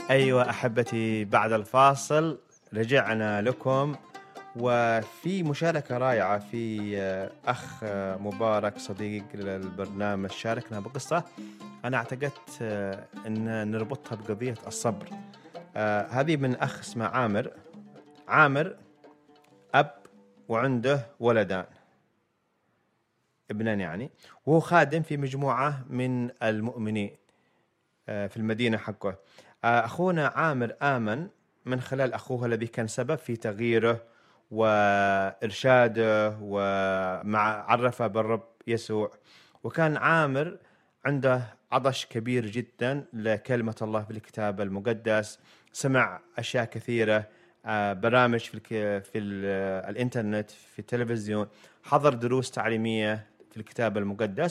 أيوة أحبتي، بعد الفاصل رجعنا لكم، وفي مشاركة رائعة في أخ مبارك صديق للبرنامج شاركنا بقصة أنا اعتقدت أن نربطها بقضية الصبر. هذه من أخ اسمه عامر أب وعنده ولدان، ابنان يعني، وهو خادم في مجموعة من المؤمنين في المدينة حقه. أخونا عامر آمن من خلال أخوه الذي كان سبب في تغييره وإرشاده ومع عرفه بالرب يسوع. وكان عامر عنده عطش كبير جدا لكلمة الله في الكتاب المقدس، سمع أشياء كثيرة، برامج في الإنترنت، في التلفزيون، حضر دروس تعليمية في الكتاب المقدس،